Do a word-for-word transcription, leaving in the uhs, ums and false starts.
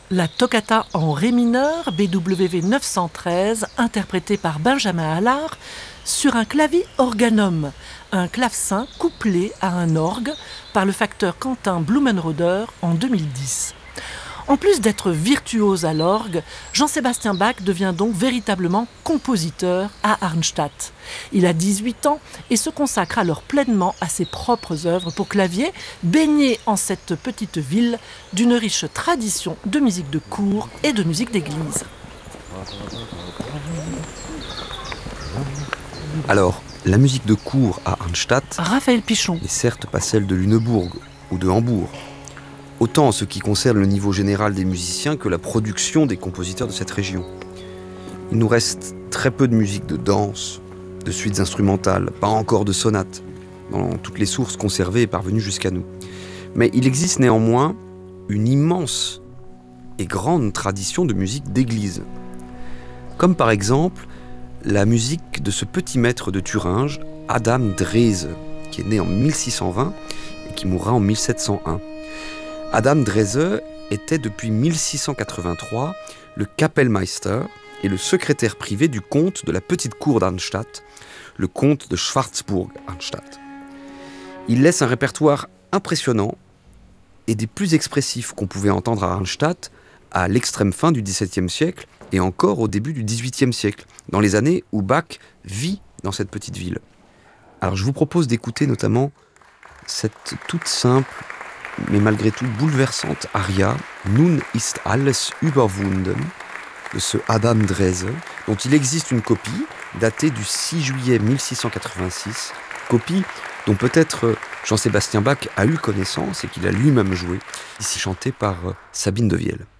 La toccata en ré mineur, B W V neuf cent treize, interprétée par Benjamin Allard, sur un clavi organum, un clavecin couplé à un orgue par le facteur Quentin Blumenroder en deux mille dix. En plus d'être virtuose à l'orgue, Jean-Sébastien Bach devient donc véritablement compositeur à Arnstadt. Il a dix-huit ans et se consacre alors pleinement à ses propres œuvres pour clavier, baigné en cette petite ville d'une riche tradition de musique de cour et de musique d'église. Alors, la musique de cour à Arnstadt Raphaël Pichon. n'est certes pas celle de Lunebourg ou de Hambourg, autant en ce qui concerne le niveau général des musiciens que la production des compositeurs de cette région. Il nous reste très peu de musique de danse, de suites instrumentales, pas encore de sonates, dans toutes les sources conservées et parvenues jusqu'à nous. Mais il existe néanmoins une immense et grande tradition de musique d'église. Comme par exemple la musique de ce petit maître de Thuringe, Adam Drese, qui est né en mille six cent vingt et qui mourra en mille sept cent un. Adam Drese était depuis mille six cent quatre-vingt-trois le Kapellmeister et le secrétaire privé du comte de la petite cour d'Arnstadt, le comte de Schwarzburg-Arnstadt. Il laisse un répertoire impressionnant et des plus expressifs qu'on pouvait entendre à Arnstadt à l'extrême fin du dix-septième siècle et encore au début du dix-huitième siècle, dans les années où Bach vit dans cette petite ville. Alors je vous propose d'écouter notamment cette toute simple mais malgré tout bouleversante aria Nun ist alles überwunden de ce Adam Drese, dont il existe une copie datée du six juillet mille six cent quatre-vingt-six, copie dont peut-être Jean-Sébastien Bach a eu connaissance et qu'il a lui-même joué, ici chantée par Sabine de Viel.